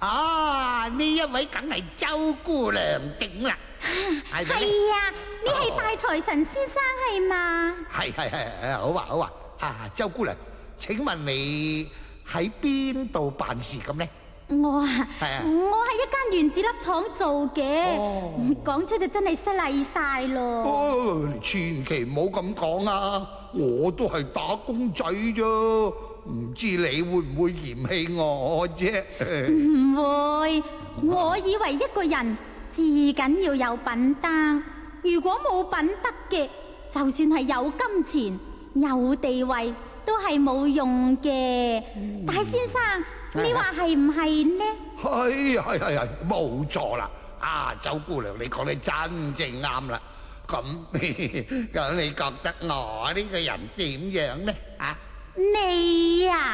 呢一位梗係周姑娘頂啦，係咪咧？ 係啊，你係大財神先生係嘛？ 係，好啊！周姑娘，請問你喺邊度辦事咁呢？ 我係啊， 我喺一間原子粒廠做嘅，講出就真係失禮晒咯。 你千祈唔好咁講啊！我都係打工仔啫，唔知你會唔會嫌棄我啫？ 唔會，我以為一個人至緊要有品德，如果冇品德嘅，就算係有金錢、有地位，都係冇用嘅。大先生，你話係唔係呢？ 係，冇錯啦！周姑娘，你講得真正啱啦。咁你覺得我呢個人點樣呢？ 你呀？